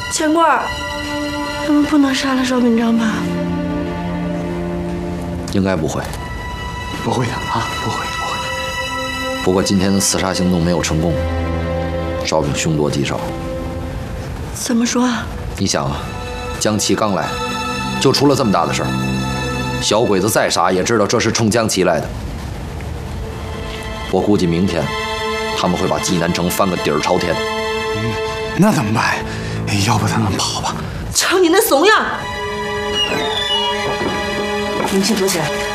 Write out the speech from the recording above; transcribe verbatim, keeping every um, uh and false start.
钱贵，他们不能杀了邵秉章吧？ 应该不会， 不会的啊，不会不会。 不过今天的刺杀行动没有成功，邵炳凶多吉少。 怎么说啊？ 你想啊，江琪刚来，就出了这么大的事儿，小鬼子再傻也知道这是冲江琪来的。我估计明天他们会把济南城翻个底儿朝天。 嗯，那怎么办？要不咱们跑吧？ 瞧你那怂样！明星多起来。